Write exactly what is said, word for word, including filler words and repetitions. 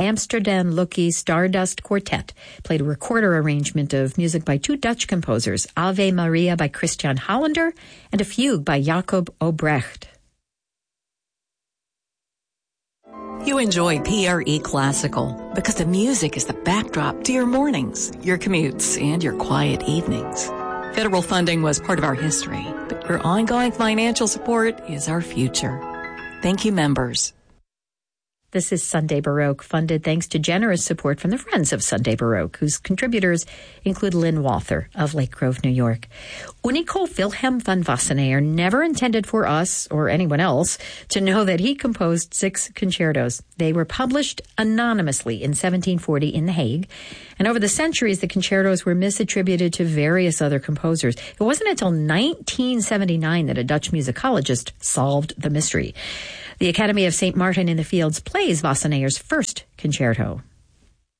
Amsterdam Lucky Stardust Quartet played a recorder arrangement of music by two Dutch composers, Ave Maria by Christian Hollander and a fugue by Jacob Obrecht. You enjoy P R E Classical because the music is the backdrop to your mornings, your commutes, and your quiet evenings. Federal funding was part of our history, but your ongoing financial support is our future. Thank you, members. This is Sunday Baroque, funded thanks to generous support from the Friends of Sunday Baroque, whose contributors include Lynn Walther of Lake Grove, New York. Unico Wilhelm van Wassenaer never intended for us, or anyone else, to know that he composed six concertos. They were published anonymously in seventeen forty in The Hague, and over the centuries, the concertos were misattributed to various other composers. It wasn't until nineteen seventy-nine that a Dutch musicologist solved the mystery. The Academy of Saint Martin in the Fields plays Wassenaer's first concerto.